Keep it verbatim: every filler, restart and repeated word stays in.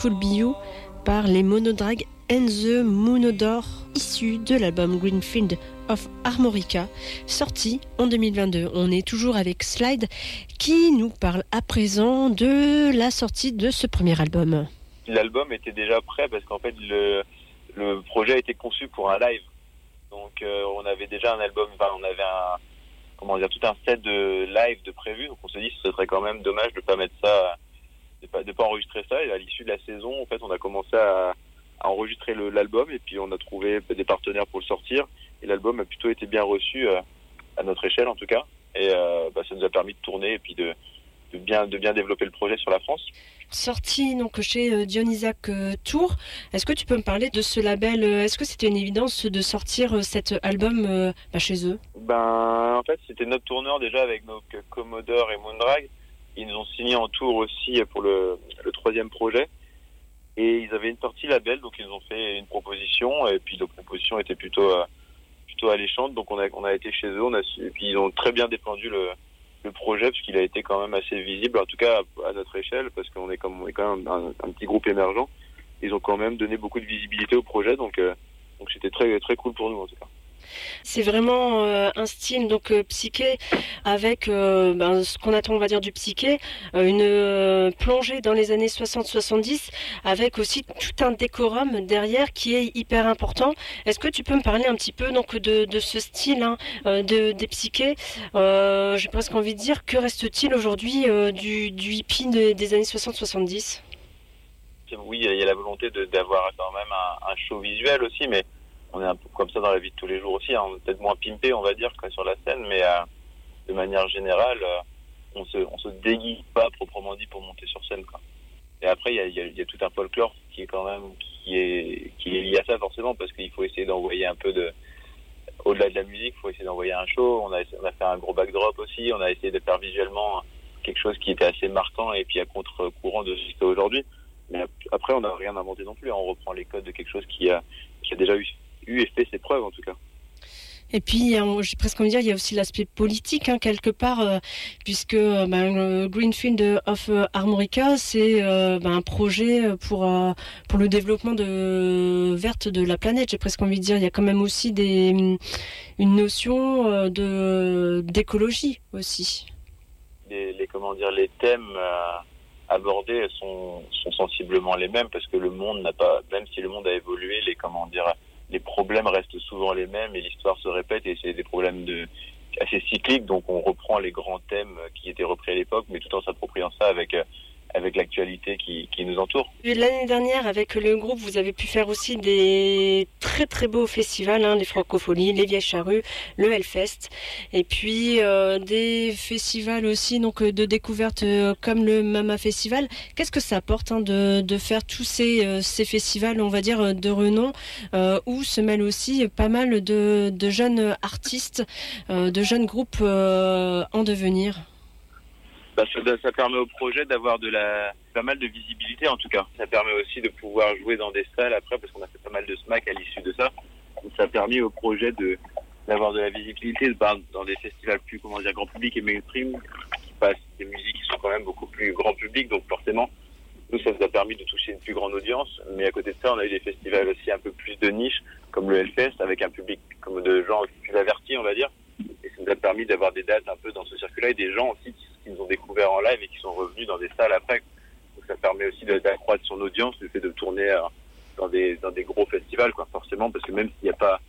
Could Be You par les Monodrag and the Moonodor, issu de l'album Greenfield of Armorica, sorti en deux mille vingt-deux. On est toujours avec Slide qui nous parle à présent de la sortie de ce premier album. L'album était déjà prêt parce qu'en fait le, le projet a été conçu pour un live. Donc euh, on avait déjà un album, enfin on avait un, comment dire, tout un set de live de prévu. Donc on se dit que ce serait quand même dommage de pas mettre ça, de pas, de pas enregistrer ça. Et à l'issue de la saison, en fait, on a commencé à, à enregistrer le, l'album et puis on a trouvé des partenaires pour le sortir. Et l'album a plutôt été bien reçu euh, à notre échelle en tout cas. Et euh, bah, ça nous a permis de tourner et puis de, de bien, de bien développer le projet sur la France. Sorti donc chez Dionysac Tour. Est-ce que tu peux me parler de ce label ? Est-ce que c'était une évidence de sortir cet album euh, bah, chez eux ? Ben en fait c'était notre tourneur déjà avec nos Commodore et Moondrag. Ils nous ont signé en tour aussi pour le, le troisième projet. Et ils avaient une sortie label, donc ils nous ont fait une proposition et puis la proposition était plutôt euh, plutôt alléchante. Donc on a on a été chez eux, on a et puis ils ont très bien défendu le le projet puisqu'il a été quand même assez visible, en tout cas à, à notre échelle, parce qu'on est comme on est quand même un, un petit groupe émergent. Ils ont quand même donné beaucoup de visibilité au projet, donc euh, donc c'était très très cool pour nous en tout cas. C'est vraiment euh, un style donc euh, psyché avec euh, ben, ce qu'on attend on va dire du psyché, euh, une euh, plongée dans les années soixante soixante-dix avec aussi tout un décorum derrière qui est hyper important. Est-ce que tu peux me parler un petit peu donc de, de ce style hein, euh, de, des psychés euh, j'ai presque envie de dire que reste-t-il aujourd'hui euh, du, du hippie de, des années soixante soixante-dix ? Oui, il y a la volonté de, d'avoir quand même un, un show visuel aussi, mais on est un peu comme ça dans la vie de tous les jours aussi, hein. Peut-être moins pimpé, on va dire, quoi, sur la scène, mais euh, de manière générale, euh, on se, on se déguise pas proprement dit pour monter sur scène, quoi. Et après, il y a, y, a, y a tout un folklore qui est quand même, qui est, qui est lié à ça forcément, parce qu'il faut essayer d'envoyer un peu de, au-delà de la musique, il faut essayer d'envoyer un show. On a, on a fait un gros backdrop aussi, on a essayé de faire visuellement quelque chose qui était assez marquant et puis à contre-courant de ce qui fait aujourd'hui. Mais après, on n'a rien inventé non plus, hein. On reprend les codes de quelque chose qui a, qui a déjà eu eu et fait ses preuves en tout cas. Et puis, j'ai presque envie de dire, il y a aussi l'aspect politique, hein, quelque part, euh, puisque ben, Greenfield of Armorica, c'est euh, ben, un projet pour, euh, pour le développement de, verte de la planète. J'ai presque envie de dire, il y a quand même aussi des, une notion de, d'écologie aussi. Les, les, comment dire, les thèmes euh, abordés sont, sont sensiblement les mêmes, parce que le monde n'a pas, même si le monde a évolué, les, comment dire, les problèmes restent souvent les mêmes et l'histoire se répète et c'est des problèmes de, assez cycliques. Donc on reprend les grands thèmes qui étaient repris à l'époque, mais tout en s'appropriant ça avec, avec l'actualité qui, qui nous entoure. L'année dernière, avec le groupe, vous avez pu faire aussi des très très beaux festivals, hein, les Francopholies, les Vieilles Charrues, le Hellfest, et puis euh, des festivals aussi donc de découverte euh, comme le Mama Festival. Qu'est-ce que ça apporte hein, de, de faire tous ces, euh, ces festivals, on va dire, de renom, euh, où se mêlent aussi pas mal de, de jeunes artistes, euh, de jeunes groupes euh, en devenir? Bah, ça, ça permet au projet d'avoir de la, pas mal de visibilité en tout cas. Ça permet aussi de pouvoir jouer dans des salles après parce qu'on a fait pas mal de smack à l'issue de ça. Donc ça a permis au projet de, d'avoir de la visibilité bah, dans des festivals plus comment dire grand public et mainstream qui passent des musiques qui sont quand même beaucoup plus grand public. Donc forcément, nous ça nous a permis de toucher une plus grande audience. Mais à côté de ça, on a eu des festivals aussi un peu plus de niche comme le Hellfest avec un public comme de gens plus avertis on va dire. Et ça nous a permis d'avoir des dates un peu dans ce circuit-là et des gens aussi qui, qui nous ont découvert en live et qui sont revenus dans des salles après. Donc ça permet aussi de, d'accroître son audience, le fait de tourner dans des, dans des gros festivals, quoi, forcément, parce que même s'il n'y a pas